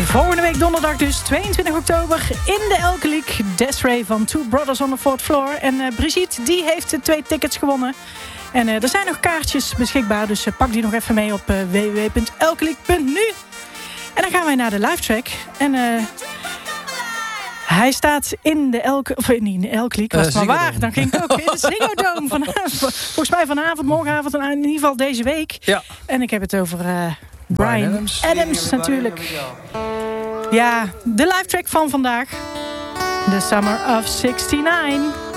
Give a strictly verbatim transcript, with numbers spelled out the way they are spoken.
Volgende week donderdag dus, tweeëntwintig oktober, in de Elke League. Desiree van Two Brothers on the Fourth Floor. En uh, Brigitte, die heeft de twee tickets gewonnen. En uh, er zijn nog kaartjes beschikbaar, dus uh, pak die nog even mee op uh, w w w punt elke league punt n u. En dan gaan wij naar de live track. En uh, hij staat in de Elke... Of niet in de Elke League, was het uh, maar waar. Dan ging ik ook in de Ziggo Dome. Vanavond, volgens mij vanavond, morgenavond en in ieder geval deze week. Ja. En ik heb het over uh, Bryan, Bryan Adams, Adams natuurlijk. Ja, de live track van vandaag. The Summer of zesenzestig.